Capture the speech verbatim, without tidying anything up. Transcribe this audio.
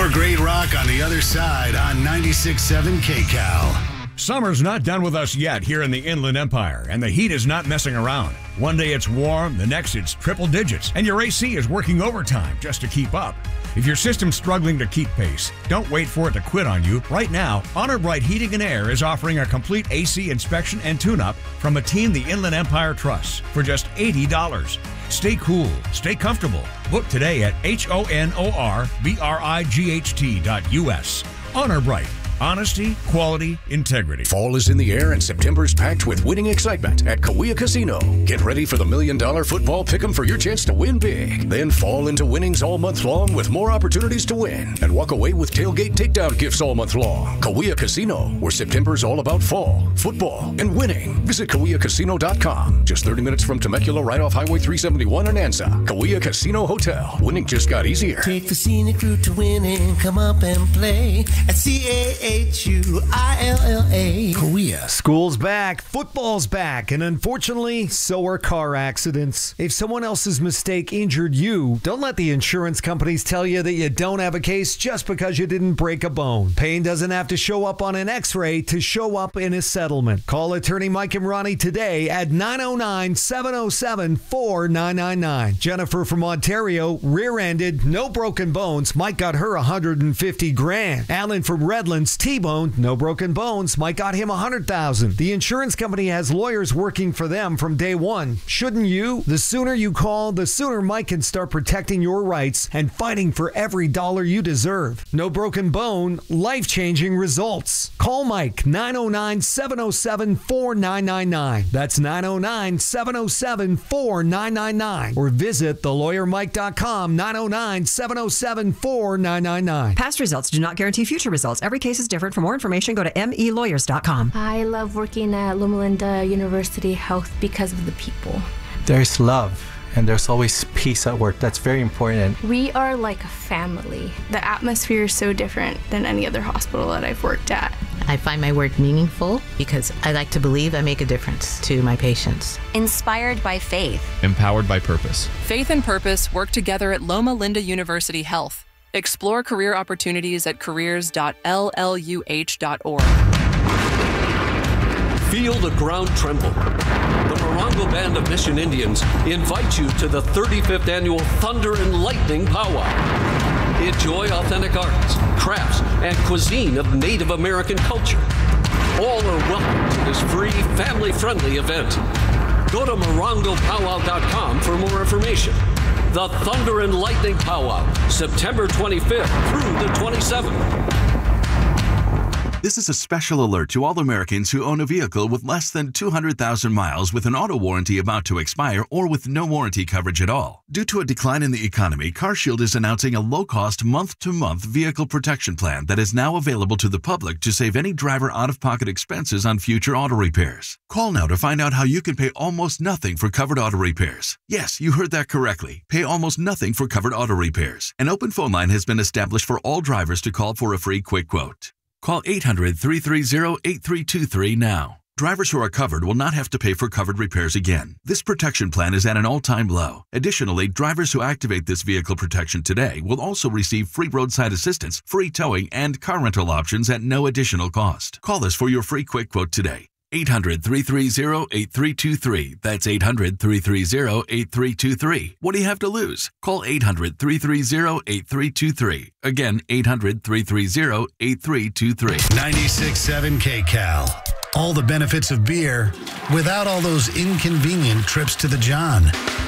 More great rock on the other side on ninety-six point seven K C A L. Summer's not done with us yet here in the Inland Empire, and the heat is not messing around. One day it's warm, the next it's triple digits, and your A C is working overtime just to keep up. If your system's struggling to keep pace, don't wait for it to quit on you. Right now, Honor Bright Heating and Air is offering a complete A C inspection and tune-up from a team the Inland Empire trusts for just eighty dollars. Stay cool, stay comfortable. Book today at H O N O R B R I G H T dot U S. Honor Bright. Honesty, quality, integrity. Fall is in the air and September's packed with winning excitement at Cahuilla Casino. Get ready for the million dollar football pick'em for your chance to win big. Then fall into winnings all month long with more opportunities to win. And walk away with tailgate takedown gifts all month long. Cahuilla Casino, where September's all about fall, football, and winning. Visit Cahuilla Casino dot com. Just thirty minutes from Temecula, right off Highway three seventy-one in Anza. Cahuilla Casino Hotel. Winning just got easier. Take the scenic route to winning. Come up and play at C A A. H U I L L A. Cahuilla. School's back, football's back, and unfortunately, so are car accidents. If someone else's mistake injured you, don't let the insurance companies tell you that you don't have a case just because you didn't break a bone. Pain doesn't have to show up on an x-ray to show up in a settlement. Call attorney Mike and Ronnie today at nine oh nine, seven oh seven, four nine nine nine. Jennifer from Ontario, rear-ended, no broken bones. Mike got her one hundred fifty grand. Alan from Redlands, T-boned, no broken bones. Mike got him one hundred thousand dollars. The insurance company has lawyers working for them from day one. Shouldn't you? The sooner you call, the sooner Mike can start protecting your rights and fighting for every dollar you deserve. No broken bone, life-changing results. Call Mike, nine oh nine, seven oh seven, four nine nine nine. That's nine oh nine, seven oh seven, four nine nine nine. Or visit the lawyer mike dot com, nine oh nine, seven oh seven, four nine nine nine. Past results do not guarantee future results. Every case is different. For more information, go to M E lawyers dot com. I love working at Loma Linda University Health because of the people. There's love, and there's always peace at work. That's very important. We are like a family. The atmosphere is so different than any other hospital that I've worked at. I find my work meaningful because I like to believe I make a difference to my patients. Inspired by faith. Empowered by purpose. Faith and purpose work together at Loma Linda University Health. Explore career opportunities at careers dot L L U H dot org. Feel the ground tremble. The Morongo Band of Mission Indians invite you to the thirty-fifth Annual Thunder and Lightning Powwow. Enjoy authentic arts, crafts, and cuisine of Native American culture. All are welcome to this free, family-friendly event. Go to morongo powwow dot com for more information. The Thunder and Lightning Powwow, September twenty-fifth through the twenty-seventh. This is a special alert to all Americans who own a vehicle with less than two hundred thousand miles with an auto warranty about to expire or with no warranty coverage at all. Due to a decline in the economy, CarShield is announcing a low-cost month-to-month vehicle protection plan that is now available to the public to save any driver out-of-pocket expenses on future auto repairs. Call now to find out how you can pay almost nothing for covered auto repairs. Yes, you heard that correctly. Pay almost nothing for covered auto repairs. An open phone line has been established for all drivers to call for a free quick quote. Call eight hundred, three three zero, eight three two three now. Drivers who are covered will not have to pay for covered repairs again. This protection plan is at an all-time low. Additionally, drivers who activate this vehicle protection today will also receive free roadside assistance, free towing, and car rental options at no additional cost. Call us for your free quick quote today. eight hundred, three three zero, eight three two three. That's eight hundred, three three zero, eight three two three. What do you have to lose? Call eight hundred, three three zero, eight three two three. Again, eight hundred, three three zero, eight three two three. ninety-six point seven K C A L. All the benefits of beer without all those inconvenient trips to the John.